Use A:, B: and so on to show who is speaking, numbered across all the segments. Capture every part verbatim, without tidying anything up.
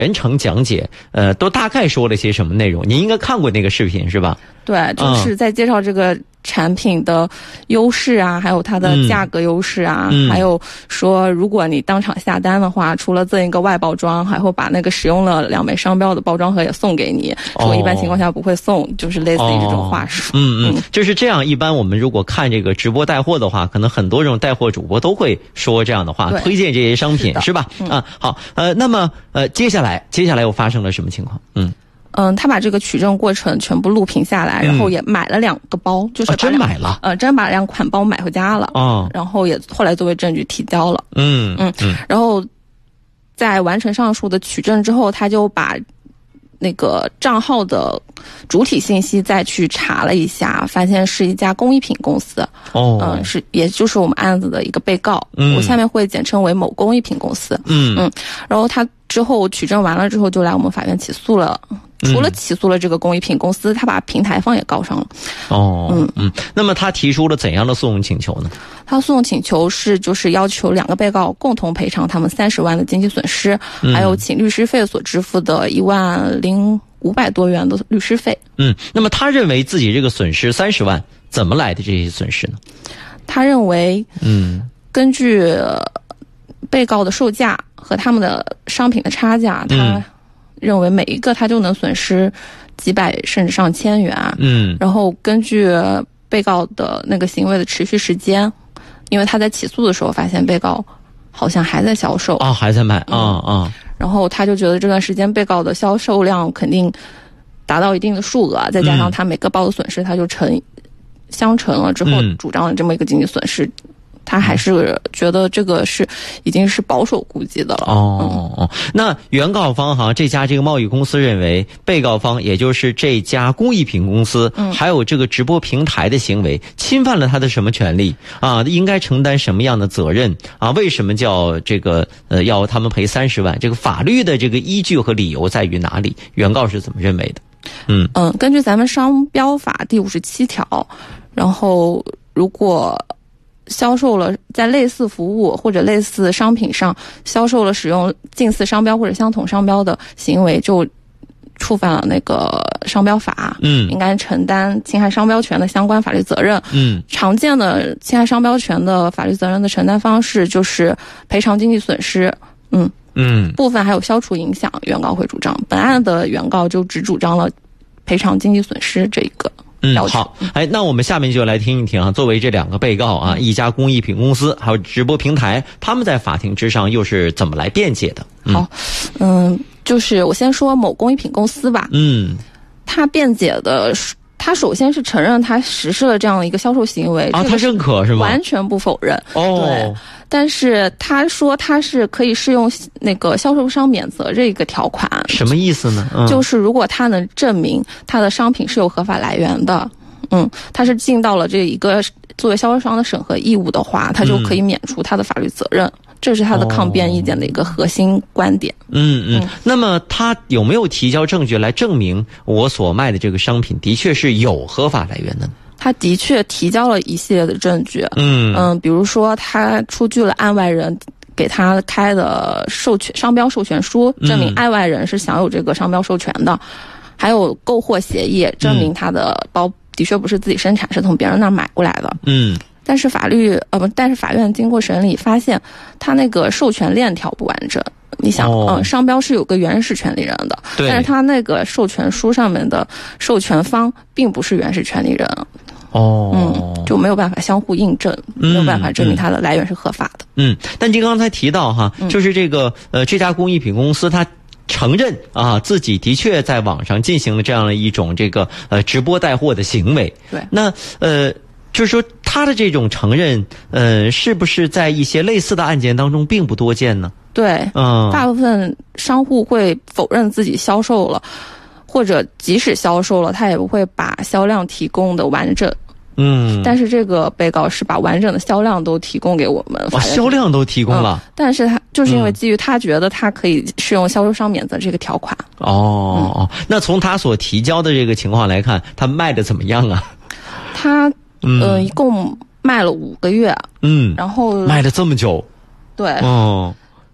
A: 全程讲解，呃，都大概说了些什么内容？您应该看过那个视频是吧？
B: 对，就是在介绍这个产品的优势啊，还有它的价格优势啊，
A: 嗯、
B: 还有说如果你当场下单的话，除了赠一个外包装，还会把那个使用了两枚商标的包装盒也送给你。
A: 哦、
B: 说一般情况下不会送，就是类似于这种话术。
A: 哦、嗯嗯，就是这样。一般我们如果看这个直播带货的话，可能很多这种带货主播都会说这样的话，推荐这些商品 是, 是吧？嗯、啊，好，呃，那么呃，接下来接下来又发生了什么情况？嗯。
B: 嗯，他把这个取证过程全部录屏下来，然后也买了两个包，嗯、就是把、
A: 啊、真买了，
B: 呃，真把两款包买回家了，
A: 哦，
B: 然后也后来作为证据提交了，
A: 嗯
B: 嗯嗯，然后在完成上述的取证之后，他就把那个账号的主体信息再去查了一下，发现是一家工艺品公司，
A: 哦，
B: 嗯、呃，是也就是我们案子的一个被告，
A: 嗯，
B: 我下面会简称为某工艺品公司，
A: 嗯
B: 嗯，然后他之后取证完了之后，就来我们法院起诉了。除了起诉了这个工艺品公司，他把平台方也告上了。
A: 哦，嗯嗯，那么他提出了怎样的诉讼请求呢？
B: 他诉讼请求是就是要求两个被告共同赔偿他们三十万的经济损失，嗯、还有请律师费所支付的一万零五百多元的律师费。
A: 嗯，那么他认为自己这个损失三十万怎么来的这些损失呢？
B: 他认为，
A: 嗯，
B: 根据被告的售价和他们的商品的差价，他、嗯。认为每一个他就能损失几百甚至上千元，
A: 嗯，
B: 然后根据被告的那个行为的持续时间，因为他在起诉的时候发现被告好像还在销售
A: 啊、哦，还在卖啊啊、
B: 嗯嗯，然后他就觉得这段时间被告的销售量肯定达到一定的数额，再加上他每个包的损失，他就乘相乘了之后，主张了这么一个经济损失。嗯，他还是觉得这个是已经是保守估计的了。
A: 哦，嗯、那原告方哈这家这个贸易公司认为，被告方也就是这家工艺品公司，嗯，还有这个直播平台的行为侵犯了他的什么权利啊？应该承担什么样的责任啊？为什么叫这个呃要他们赔三十万？这个法律的这个依据和理由在于哪里？原告是怎么认为的？嗯
B: 嗯，根据咱们商标法第五十七条，然后如果销售了在类似服务或者类似商品上销售了使用近似商标或者相同商标的行为，就触犯了那个商标法，
A: 嗯，
B: 应该承担侵害商标权的相关法律责任。
A: 嗯，
B: 常见的侵害商标权的法律责任的承担方式就是赔偿经济损失，嗯
A: 嗯，
B: 部分还有消除影响，原告会主张。本案的原告就只主张了赔偿经济损失这一个。
A: 嗯，好，哎，那我们下面就来听一听啊，作为这两个被告啊，一家工艺品公司还有直播平台，他们在法庭之上又是怎么来辩解的？
B: 嗯、好，嗯，就是我先说某工艺品公司吧，
A: 嗯，
B: 他辩解的是，他首先是承认他实施了这样的一个销售行为
A: 啊，他认可是吗？
B: 完全不否认
A: 哦，
B: 对。但是他说他是可以适用那个销售商免责这个条款，
A: 什么意思呢？嗯、
B: 就是如果他能证明他的商品是有合法来源的，嗯，他是尽到了这一个作为销售商的审核义务的话，他就可以免除他的法律责任。嗯，这是他的抗辩意见的一个核心观点。
A: 嗯嗯，那么他有没有提交证据来证明我所卖的这个商品的确是有合法来源的呢？
B: 他的确提交了一系列的证据，
A: 嗯
B: 嗯，比如说他出具了案外人给他开的授权商标授权书，证明案外人是享有这个商标授权的，嗯、还有购货协议，证明他的包的确不是自己生产，是从别人那儿买过来的。
A: 嗯，
B: 但是法律呃不，但是法院经过审理发现，他那个授权链条不完整。你想，
A: 哦、
B: 嗯，商标是有个原始权利人的，
A: 对，
B: 但是他那个授权书上面的授权方并不是原始权利人。
A: 哦，
B: 嗯，就没有办法相互印证，没有办法证明它的来源是合法的。
A: 嗯，但您刚才提到哈，就是这个呃，这家工艺品公司它承认啊，自己的确在网上进行了这样的一种这个呃直播带货的行为。
B: 对，
A: 那呃，就是说他的这种承认，呃，是不是在一些类似的案件当中并不多见呢？
B: 对，
A: 嗯，
B: 大部分商户会否认自己销售了。或者即使销售了，他也不会把销量提供的完整。
A: 嗯，
B: 但是这个被告是把完整的销量都提供给我们，
A: 哇，销量都提供了。
B: 嗯、但是他就是因为基于他觉得他可以适用销售商免责这个条款。
A: 哦、嗯，那从他所提交的这个情况来看，他卖的怎么样啊？
B: 他呃，一共卖了五个月。
A: 嗯，
B: 然后
A: 卖了这么久。
B: 对。
A: 哦。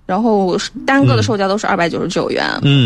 B: 然后单个的售价都是二百九十九元。
A: 嗯。